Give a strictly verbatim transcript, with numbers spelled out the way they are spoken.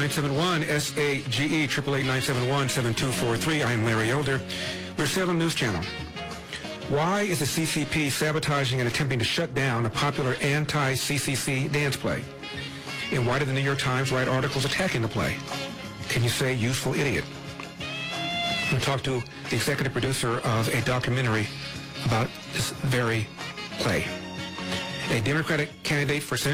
nine seven one, S A G E, eight eight eight, nine seven one, seven two four three. I am Larry Elder. We're Salem News Channel. Why is the C C P sabotaging and attempting to shut down a popular anti-C C C dance play? And why did the New York Times write articles attacking the play? Can you say useful idiot? We'll talk to the executive producer of a documentary about this very play. A Democratic candidate for Senate